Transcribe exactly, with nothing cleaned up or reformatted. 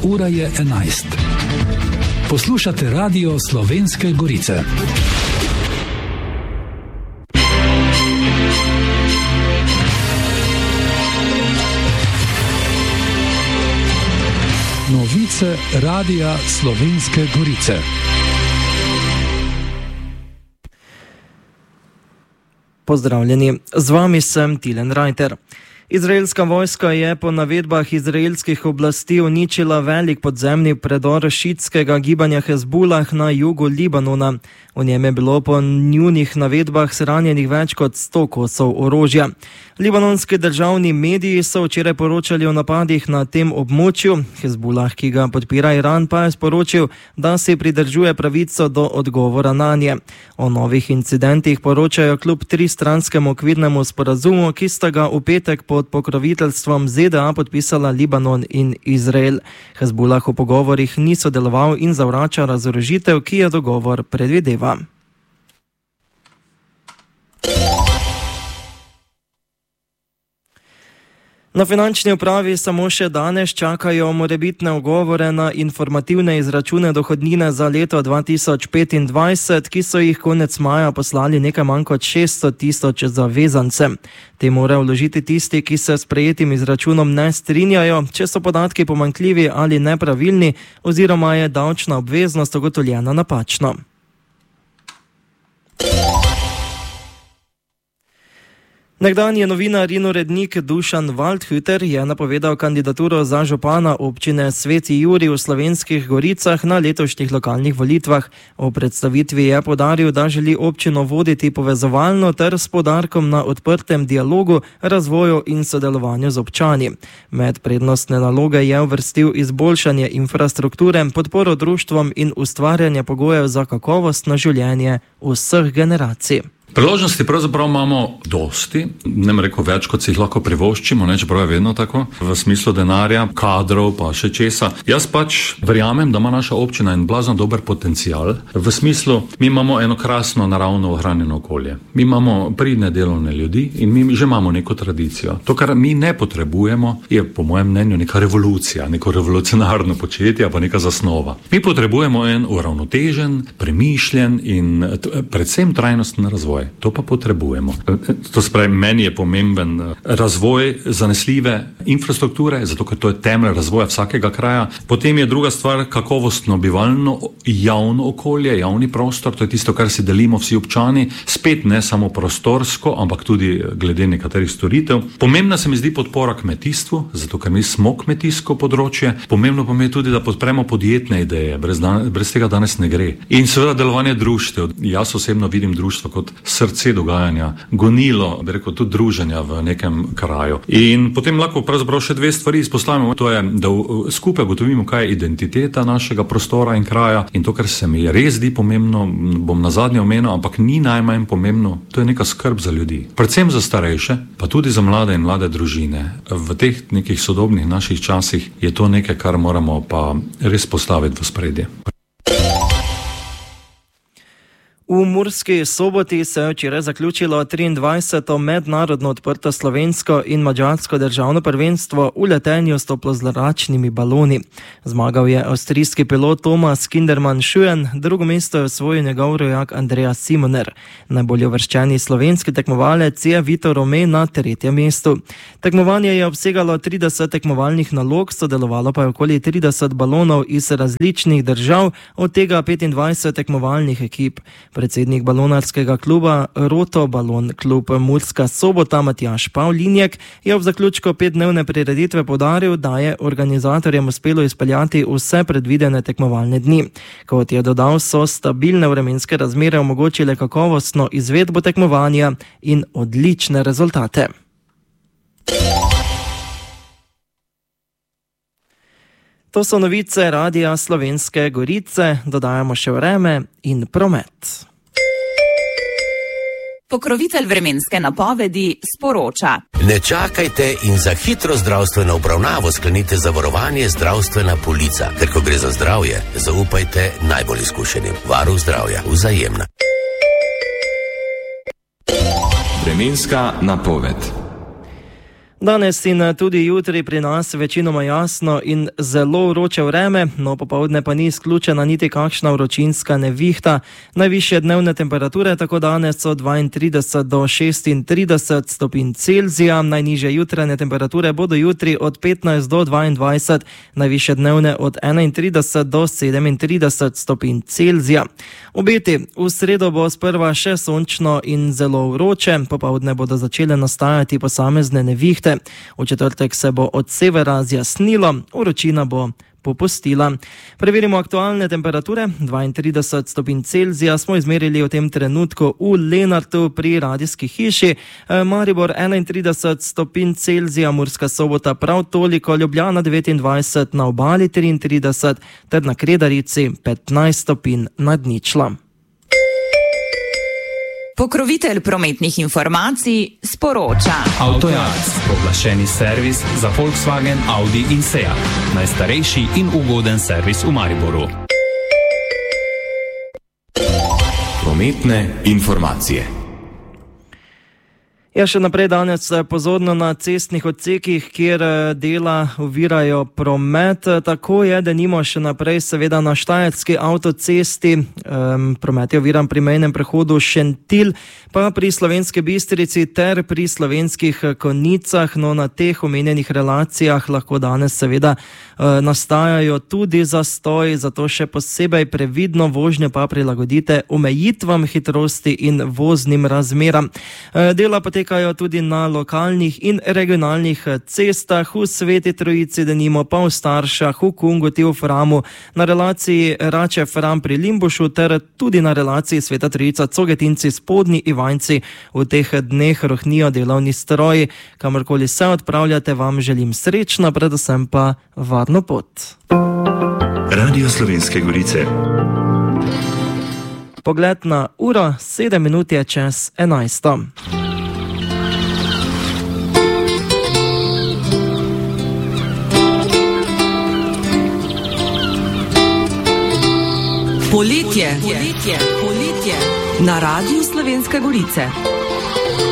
ura je enajst. Poslušate Radio Slovenske Gorice. Novice Radia Slovenske Gorice. Pozdravljeni, z vami sem Tilen Reiter. Izraelska vojska je po navedbah izraelskih oblasti uničila velik podzemni predor šiitskega gibanja Hezbollah na jugu Libanona. V njem je bilo po njunih navedbah ranjenih več kot sto kosov orožja. Libanonski državni mediji so včeraj poročali o napadih na tem območju. Hezbollah, ki ga podpira Iran, pa je sporočil, da se pridržuje pravico do odgovora nanje. O novih incidentih poročajo kljub tristranskemu okvirnemu sporazumu, ki sta ga v petek pod pokroviteljstvom Z D A podpisala Libanon in Izrael. Hezbollah v pogovorih ni sodeloval in zavrača razorožitev, ki je dogovor predvideva. Na finančni upravi samo še danes čakajo morebitne ugovore na informativne izračune dohodnine za leto dva tisoč petindvajset, ki so jih konec maja poslali nekaj manj kot šeststo tisoč zavezancem. Te morajo vložiti tisti, ki se s prejetim izračunom ne strinjajo, če so podatki pomanjkljivi ali nepravilni oziroma je davčna obveznost ugotovljena napačno. Nekdanji novinar in urednik Dušan Waldhüter je napovedal kandidaturo za župana občine Sveti Jurij v Slovenskih Goricah na letošnjih lokalnih volitvah. V predstavitvi je poudaril, da želi občino voditi povezovalno ter s poudarkom na odprtem dialogu, razvoju in sodelovanju z občani. Med prednostne naloge je uvrstil izboljšanje infrastrukture, podporo društvom in ustvarjanje pogojev za kakovostno življenje vseh generacij. Priložnosti pravzaprav imamo dosti, ne bom rekel več, kot si jih lahko privoščimo, ne, čeprav je vedno tako, v smislu denarja, kadrov pa še česa. Jaz pač verjamem, da ima naša občina en blazno dober potencial, v smislu, mi imamo eno krasno naravno ohranjeno okolje. Mi imamo pridne delovne ljudi in mi že imamo neko tradicijo. To, kar mi ne potrebujemo, je po mojem mnenju neka revolucija, neko revolucionarno početje, pa neka zasnova. Mi potrebujemo en uravnotežen, premišljen in predvsem trajnosten razvoj. To pa potrebujemo. To spravi, meni je pomemben razvoj zanesljive infrastrukture, zato ker to je temelj razvoja vsakega kraja. Potem je druga stvar kakovostno bivalno javno okolje, javni prostor, to je tisto, kar si delimo vsi občani, spet ne samo prostorsko, ampak tudi glede nekaterih storitev. Pomembna se mi zdi podpora kmetijstvu, zato ker mi smo kmetijsko področje. Pomembno pa mi je tudi, da podpremo podjetne ideje, brez, dan, brez tega danes ne gre. In seveda delovanje društev. Jaz osebno vidim društvo kot srce dogajanja, gonilo, bi rekel, tudi druženja v nekem kraju. In potem lahko pravzaprav še dve stvari izpostavimo, to je, da skupaj gotovimo, kaj je identiteta našega prostora in kraja in to, kar se mi res zdi pomembno, bom nazadnje omenil, ampak ni najmanj pomembno, to je neka skrb za ljudi. Predvsem za starejše, pa tudi za mlade in mlade družine. V teh nekih sodobnih naših časih je to nekaj, kar moramo pa res postaviti v spredje. V Murski Soboti se je včeraj zaključilo triindvajseto mednarodno odprto slovensko in madžarsko državno prvenstvo v letenju s toplozračnimi baloni. Zmagal je avstrijski pilot Thomas Kindermann-Schön, drugo mesto je osvojil njegov rojak Andreas Simoner. Najbolj uvrščeni slovenski tekmovalec je Vito Rome na tretjem mestu. Tekmovanje je obsegalo trideset tekmovalnih nalog, sodelovalo pa je okoli trideset balonov iz različnih držav, od tega petindvajset tekmovalnih ekip. Predsednik balonarskega kluba Roto Balon klub Murska Sobota Matjaž Pavlinjek je ob zaključku petdnevne prireditve poudaril, da je organizatorjem uspelo izpeljati vse predvidene tekmovalne dni. Kot je dodal, so stabilne vremenske razmere omogočile kakovostno izvedbo tekmovanja in odlične rezultate. To so novice Radia Slovenske Gorice, dodajamo še vreme in promet. Pokrovitelj vremenske napovedi sporoča. Ne čakajte in za hitro zdravstveno obravnavo sklenite zavarovanje Zdravstvena polica, ker ko gre za zdravje, zaupajte najbolj izkušenim. Varuh zdravja, Vzajemna. Vremenska napoved. Danes in tudi jutri pri nas večinoma jasno in zelo vroče vreme, no popoldne pa ni izključena niti kakšna vročinska nevihta. Najvišje dnevne temperature tako danes so dvaintrideset do šestintrideset stopinj Celzija, najnižje jutranje temperature bodo jutri od petnajst do dvaindvajset, najvišje dnevne od enaintrideset do sedemintrideset stopinj Celzija. Obeti: v sredo bo sprva še sončno in zelo vroče, popoldne bodo začele nastajati posamezne nevihte. V četrtek se bo od severa zjasnilo, vročina bo popustila. Preverimo aktualne temperature. dvaintrideset stopinj Celzija smo izmerili v tem trenutku v Lenartu pri radijski hiši, Maribor enaintrideset stopinj Celzija, Murska Sobota prav toliko, Ljubljana devetindvajset, na Obali triintrideset ter na Kredarici petnajst stopinj nad ničlo. Pokrovitelj prometnih informacij sporoča. Avtojarc, pooblaščeni servis za Volkswagen, Audi in Seat. Najstarejši in ugoden servis v Mariboru. Prometne informacije. Ja, še naprej danes pozorno na cestnih odsekih, kjer dela ovirajo promet. Tako je, denimo še naprej seveda na Štajerski avtocesti, um, promet je oviran pri mejnem prehodu Šentilj, pa pri Slovenski Bistrici ter pri Slovenskih Konjicah. No, na teh omenjenih relacijah lahko danes seveda uh, nastajajo tudi zastoji, zato še posebej previdno vožnje pa prilagodite omejitvam hitrosti in voznim razmeram. Uh, dela poteka tudi na lokalnih in regionalnih cestah, v Sveti Trojici denimo, pa v Staršah, v Kungoti, v Framu, na relaciji Rače-Fram pri Limbušu ter tudi na relaciji Sveta Trojica Cogetinci Spodnji Ivanjci. V teh dneh rohnijo delovni stroji. Kamorkoli se odpravljate, vam želim srečno, predvsem pa varno pot. Radio Slovenske Gorice. Pogled na uro, sedem minut je čez enajsto. Poletje. Poletje. Poletje. Na Radiu Slovenske Gorice.